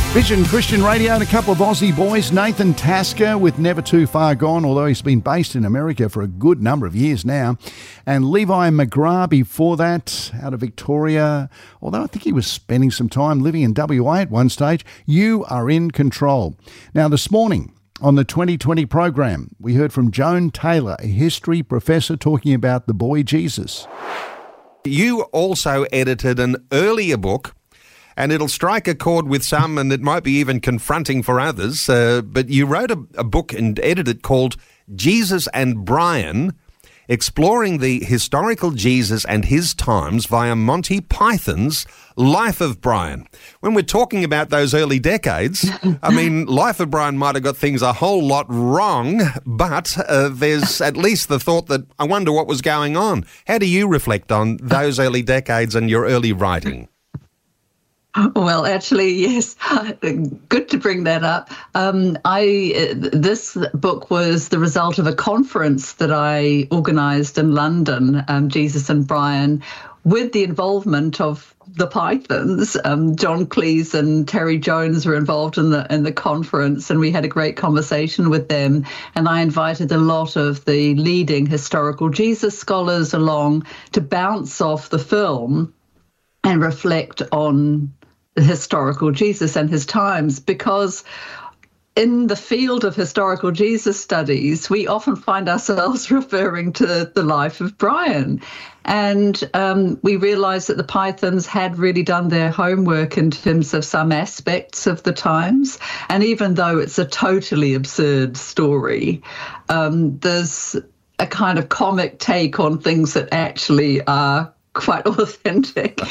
Vision Christian Radio and a couple of Aussie boys. Nathan Tasker with Never Too Far Gone, although he's been based in America for a good number of years now. And Levi McGrath before that, out of Victoria, although I think he was spending some time living in WA at one stage. You Are in Control. Now, this morning on the 2020 program, we heard from Joan Taylor, a history professor, talking about the boy Jesus. You also edited an earlier book, and it'll strike a chord with some, and it might be even confronting for others. But you wrote a book and edited it called Jesus and Brian, exploring the historical Jesus and his times via Monty Python's Life of Brian. When we're talking about those early decades, I mean, Life of Brian might have got things a whole lot wrong, but there's at least the thought that I wonder what was going on. How do you reflect on those early decades and your early writing? Well, actually, yes. Good to bring that up. This book was the result of a conference that I organised in London, Jesus and Brian, with the involvement of the Pythons. John Cleese and Terry Jones were involved in the conference, and we had a great conversation with them. And I invited a lot of the leading historical Jesus scholars along to bounce off the film and reflect on the historical Jesus and his times, because in the field of historical Jesus studies, we often find ourselves referring to the life of Brian. And we realised that the Pythons had really done their homework in terms of some aspects of the times. And even though it's a totally absurd story, there's a kind of comic take on things that actually are quite authentic.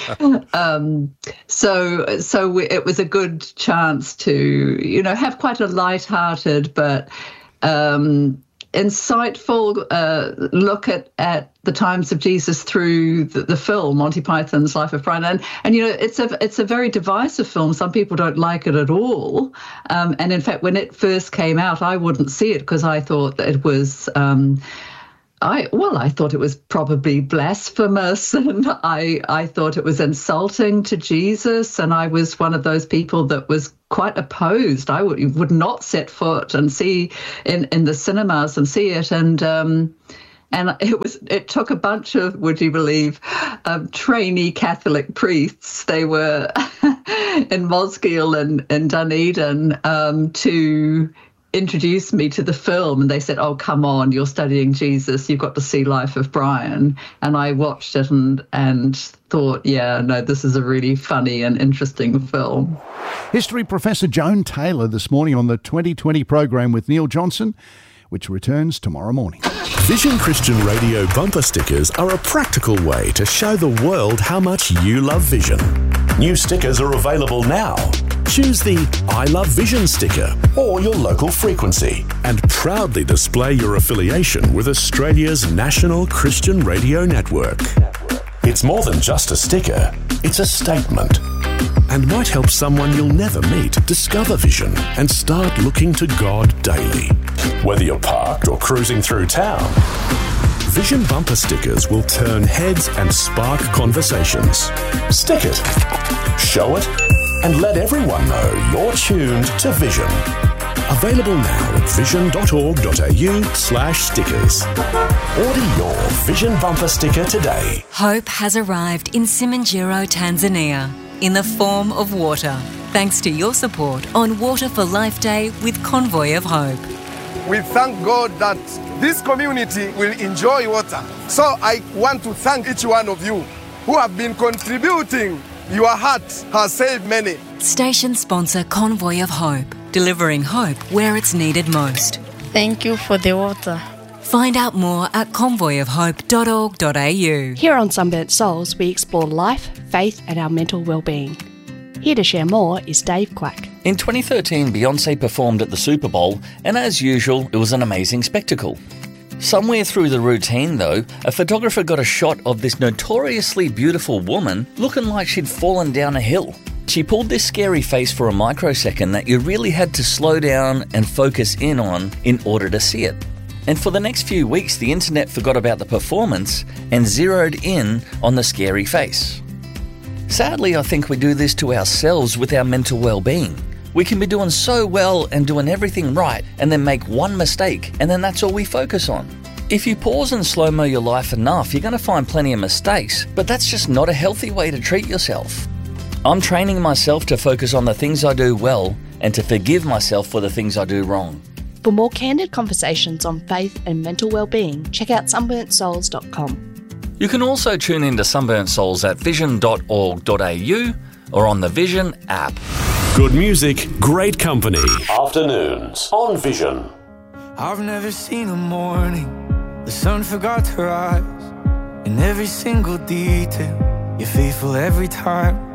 So it was a good chance to, have quite a light-hearted but insightful look at the times of Jesus through the film Monty Python's Life of Brian. And it's a very divisive film. Some people don't like it at all. And in fact, when it first came out, I wouldn't see it because I thought that it was I thought it was probably blasphemous, and I thought it was insulting to Jesus, and I was one of those people that was quite opposed. I would not set foot and see in the cinemas and see it, and it took a bunch of, would you believe, trainee Catholic priests. They were in Mosgiel and Dunedin to introduced me to the film, and they said, "Oh, come on, you're studying Jesus, you've got to see Life of Brian." And I watched it and thought, yeah, no, this is a really funny and interesting film. History Professor Joan Taylor this morning on the 2020 program with Neil Johnson, which returns tomorrow morning. Vision Christian Radio bumper stickers are a practical way to show the world how much you love Vision. New stickers are available now. Choose the I Love Vision sticker or your local frequency and proudly display your affiliation with Australia's national Christian radio network. It's more than just a sticker, it's a statement, and might help someone you'll never meet discover Vision and start looking to God daily. Whether you're parked or cruising through town, Vision bumper stickers will turn heads and spark conversations. Stick it, show it, and let everyone know you're tuned to Vision. Available now at vision.org.au/stickers. Order your Vision bumper sticker today. Hope has arrived in Simanjiro, Tanzania, in the form of water, thanks to your support on Water for Life Day with Convoy of Hope. We thank God that this community will enjoy water. So I want to thank each one of you who have been contributing. Your heart has saved many. Station sponsor Convoy of Hope, delivering hope where it's needed most. Thank you for the water. Find out more at convoyofhope.org.au. Here on Sunburnt Souls, we explore life, faith and our mental well-being. Here to share more is Dave Quack. In 2013, Beyoncé performed at the Super Bowl, and as usual, it was an amazing spectacle. Somewhere through the routine, though, a photographer got a shot of this notoriously beautiful woman looking like she'd fallen down a hill. She pulled this scary face for a microsecond that you really had to slow down and focus in on in order to see it. And for the next few weeks, the internet forgot about the performance and zeroed in on the scary face. Sadly, I think we do this to ourselves with our mental well-being. We can be doing so well and doing everything right and then make one mistake, and then that's all we focus on. If you pause and slow-mo your life enough, you're going to find plenty of mistakes, but that's just not a healthy way to treat yourself. I'm training myself to focus on the things I do well and to forgive myself for the things I do wrong. For more candid conversations on faith and mental well-being, check out sunburntsouls.com. You can also tune into Sunburnt Souls at vision.org.au or on the Vision app. Good music, great company. Afternoons on Vision. I've never seen a morning the sun forgot to rise. In every single detail, you're faithful every time.